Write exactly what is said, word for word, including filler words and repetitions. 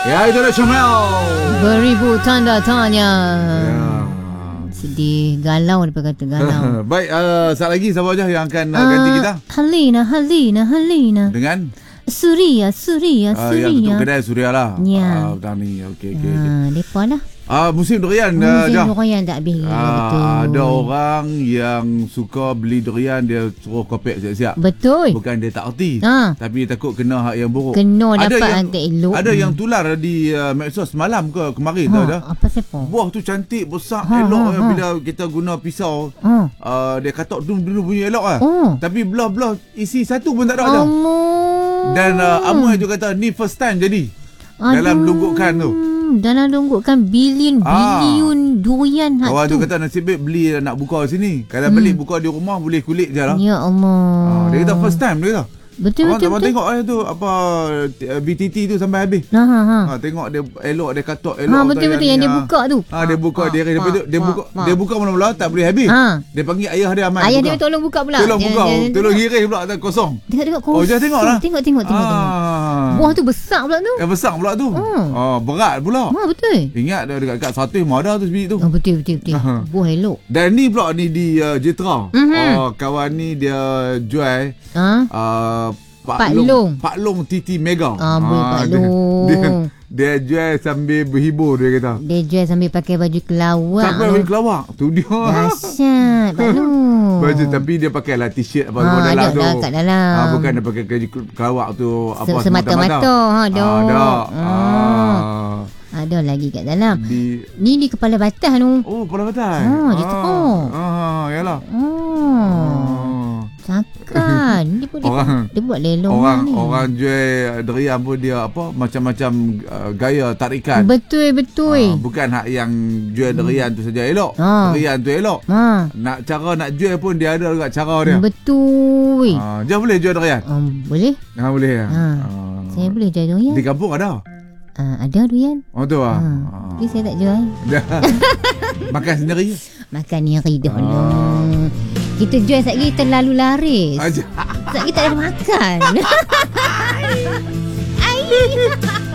Ya, itu dah Syamel. Beribu tanda tanya. Ya. Sedih, galau dia kata galau. Baik, uh, saat lagi siapa aja yang akan uh, ganti kita? Halina, Halina, Halina. Dengan? Suria, Suria, Uh, Suria. yang tutup kedai Suria lah. Ya. Uh, petang ni, okey, okey. Ha, Okay. depa lah. Ah, musim durian Musim dah. dah. durian tak habis. Ah, Betul. ada orang yang suka beli durian, dia suruh kopek siap-siap. Betul. Bukan dia tak erti, Ha. tapi dia takut kena hak yang buruk. Kena Ada dapat yang, yang tak elok. Ada Hmm. yang tular di uh, medsos semalam ke kemarin Ha, tu dah. apa siapa? Buah tu cantik, besar, Ha, elok. ha, eh. ha. Bila kita guna pisau, Ha. uh, dia katok dulu bunyi elok lah. Oh. Tapi belah-belah isi satu pun tak ada dah. Amoh. Dan uh, Amoi tu kata ni first time jadi. Dalam lunggukan tu. Dalam lunggukan bilion Ah. bilion durian hak Orang tu tu. kata nasib baik beli nak buka sini. Kalau Hmm. beli buka di rumah boleh kulit je lah. Ya Allah. Ah, dia kata first time dia kata. Betul Abang, betul abang betul. tengok eh, tu apa uh, B T T tu sampai habis. Ha ha ha. Ha, tengok dia elok, dia katok elok. Ha tu betul betul yang dia ni, buka tu. Ha, dia buka Ha, dia ha, lepas tu dia ha, buka ha. dia buka mula-mula tak boleh habis. Ha. Dia panggil ayah dia Aman. Ayah buka. dia tolong buka pula. Tolong Dia- buka, dia- tolong giris pula tak kosong. Tengok-tengok Oh, jangan tengok lah. Tengok tengok tengok tengok. Ah. Buah tu besar pula tu. Yang besar pula tu. Hmm. Oh, berat pula. Ha betul. Ingat dia dekat-dekat satu memang ada tu sebiji tu. Oh betul betul betul. Ha. Buah elok. Dan ni pula ni di uh, Jitra. Mhm. Oh, kawan ni dia jual Ha? uh, Pak, Pak Long. Long. Pak Long T T Mega. Ah, boleh Pak dia, Long. dia, dia jual sambil berhibur dia kata. Dia jual sambil pakai baju kelawar. Sampai baju kelawar. Tu dia. Dahsyat Pak Long. Baju tapi dia pakai lah t-shirt apa Ha, semua dalam ada tu. dah kat dalam. Ha, bukan dia pakai baju kelawar tu apa Se- semata-mata. Ha, ada. Ha, ada. Ha. Ah. Ada lagi kat dalam. Di Ni di kepala batas tu. Oh, Kepala Batas. Ha, Jitra. Ah, yalah. Oh. Takkan. Dia pun dia, Orang- dia buat lelong Orang ni. orang jual durian pun dia apa macam-macam uh, gaya tarikan. Betul betul. Ah, bukan hak yang jual durian tu saja elok. Ha. Durian tu elok. Ha. Nak cara nak jual pun dia ada juga cara dia. Betul. Ah, dia boleh jual durian. Um, boleh? Ha, boleh ya. Ha. Ah. Saya boleh jual durian. Di kampung ada. Uh, ada durian. Oh tu ah. Ha. Ah. Tapi saya tak jual. Makan sendiri. Makan ni dah Ah. dulu. Kita jual sekejap lagi terlalu laris. Aja. Sekejap lagi tak ada makan. Ai.